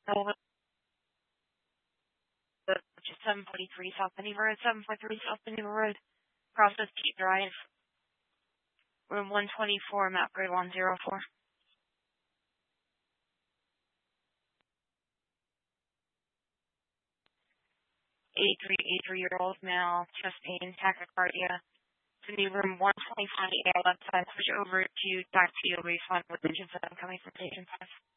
Oh, which is 743 South Penny Road, 743 South Penny Road, Process Peak Drive, room 124, map grade 104. 83-year-old male, chest pain, tachycardia. To be room 125A left side, switch over to back to your refund with engine 7 coming from patient 5.